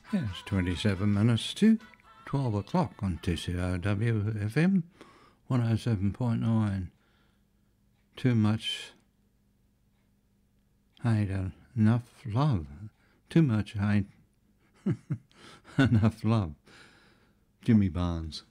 It's 27 minutes to 12 o'clock on TCRW FM 107.9. Too much hate, enough love. Too much hate, enough love. Jimmy Barnes.